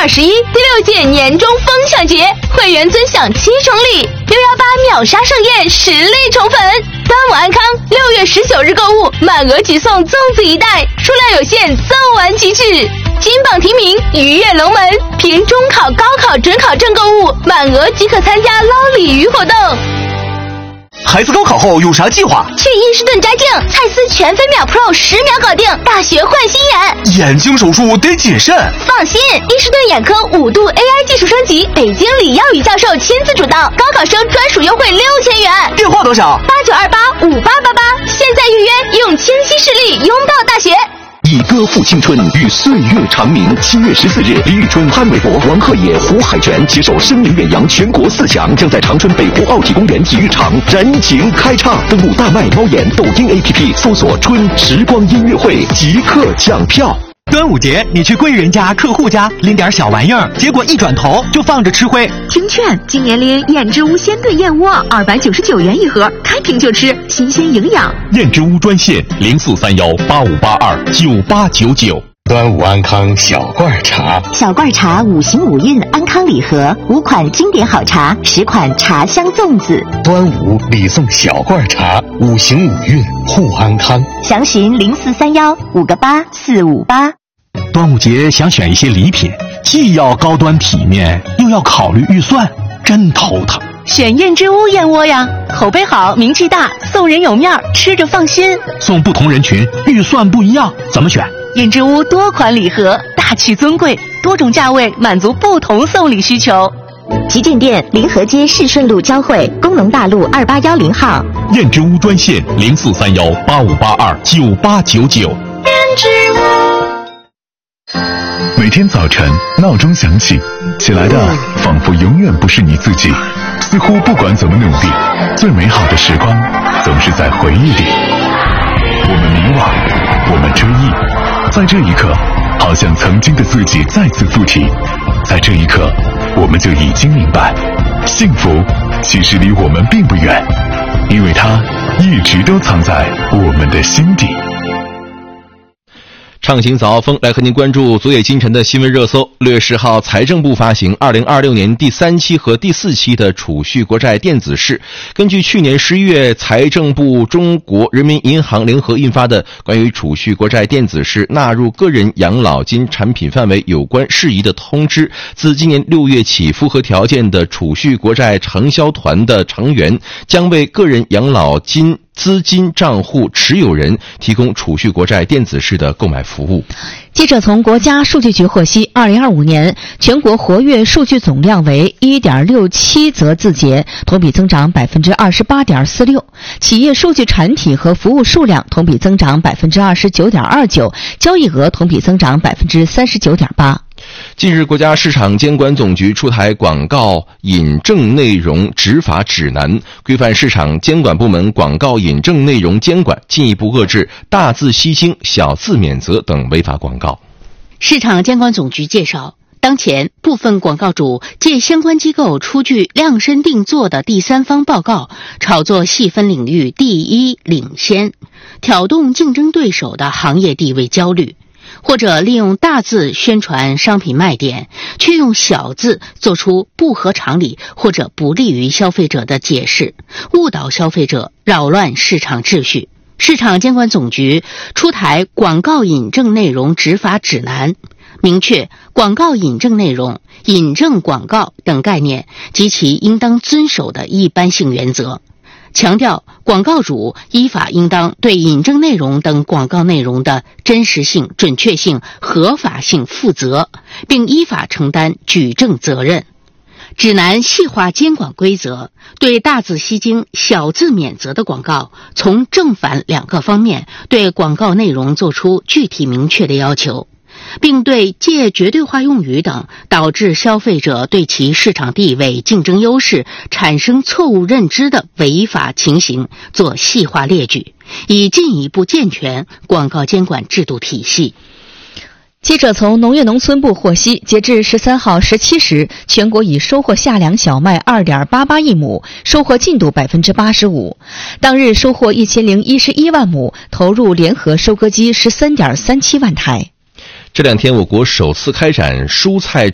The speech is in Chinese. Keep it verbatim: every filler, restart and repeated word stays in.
二十一第六届年终风抢节，会员尊享七重礼，六一八秒杀盛宴实力宠粉。端午安康，六月十九日购物满额即送粽子一袋，数量有限，送完即止。金榜题名，鱼跃龙门，凭中考、高考、准考证购物，满额即可参加捞鲤鱼活动。 孩子高考后有啥计划？ 去伊士顿摘镜，蔡司全飞秒 Pro 十秒搞定，大学换新眼。 眼睛手术得谨慎。 放心，伊士顿眼科五度 A I 技术升级，北京李耀宇教授亲自主导，高考生专属优惠六千元。 电话多少？ 八九二八五八八八，现在预约，用清晰视力拥抱大学。 以歌赋青春，与岁月长鸣。七月十四日，李宇春、潘玮柏、王鹤野、胡海泉携手声名远扬全国四强，将在长春北湖奥体公园体育场燃情开唱。登录大麦猫眼抖音 A P P 搜索“春时光音乐会”，即刻抢票。 端午节，你去贵人家、客户家拎点小玩意儿，结果一转头就放着吃灰。 听劝，今年拎燕之屋鲜炖燕窝，二百九十九元一盒，开瓶就吃，新鲜营养。 燕之屋专线零四三幺八五八二九八九九。 端午安康小罐茶， 小罐茶五行五运安康礼盒，五款经典好茶，十款茶香粽子。 端午礼送小罐茶，五行五运护安康。 详询零四三幺五个八四五八。 端午节想选一些礼品，既要高端体面，又要考虑预算，真头疼。 选燕之屋燕窝呀，口碑好，名气大，送人有面，吃着放心。 送不同人群，预算不一样，怎么选？ 燕之屋多款礼盒，大气尊贵，多种价位，满足不同送礼需求。旗舰店临河街市顺路交汇，工农大路二八幺零号。 燕之屋专线零四三幺八五八二九八九九。 燕之屋。 每天早晨闹钟响起，起来的仿佛永远不是你自己，似乎不管怎么努力，最美好的时光总是在回忆里。我们迷惘，我们追忆，在这一刻，好像曾经的自己再次附体，在这一刻，我们就已经明白，幸福其实离我们并不远，因为它一直都藏在我们的心底。 畅行早高峰来和您关注昨夜今晨的新闻热搜。六月十号，财政部发行二零二六年第三期和第四期的储蓄国债电子市。根据去年十一月财政部中国人民银行联合印发的关于储蓄国债电子市纳入个人养老金产品范围有关事宜的通知，自今年六月起，符合条件的储蓄国债承销团的成员将为个人养老金资金账户持有人提供储蓄国债电子市的购买服务。 记者从国家数据局获悉，二零二五年全国活跃数据总量为 一点六七则字节，同比增长 百分之二十八点四六， 企业数据产体和服务数量同比增长 百分之二十九点二九， 交易额同比增长 百分之三十九点八。 近日，国家市场监管总局出台广告引证内容执法指南，规范市场监管部门广告引证内容监管，进一步遏制大字吸睛、小字免责等违法广告。 市场监管总局介绍，当前部分广告主借相关机构出具量身定做的第三方报告，炒作细分领域第一领先，挑动竞争对手的行业地位焦虑，或者利用大字宣传商品卖点，却用小字做出不合常理或者不利于消费者的解释，误导消费者，扰乱市场秩序。市场监管总局出台广告引证内容执法指南，明确广告引证内容、引证广告等概念及其应当遵守的一般性原则，强调广告主依法应当对引证内容等广告内容的真实性、准确性、合法性负责，并依法承担举证责任。指南细化监管规则，对大字吸睛、小字免责的广告，从正反两个方面对广告内容作出具体明确的要求，并对借绝对化用语等导致消费者对其市场地位、竞争优势产生错误认知的违法情形做细化列举，以进一步健全广告监管制度体系。 记者从农业农村部获悉，截至十三号十七时，全国已收获夏粮小麦 二点八八亿亩，收获进度 百分之八十五。当日收获一千零一十一万亩，投入联合收割机 十三点三七万台。 这两天，我国首次开展蔬菜